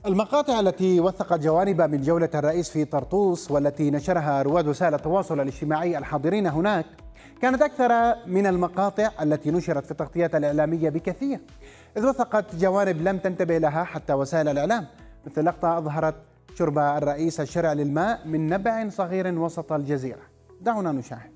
المقاطع التي وثقت جوانب من جولة الرئيس في طرطوس والتي نشرها رواد وسائل التواصل الاجتماعي الحاضرين هناك كانت أكثر من المقاطع التي نشرت في التغطيات الإعلامية بكثير، إذ وثقت جوانب لم تنتبه لها حتى وسائل الإعلام، مثل لقطة أظهرت شرب الرئيس الشرع للماء من نبع صغير وسط الجزيرة. دعونا نشاهد.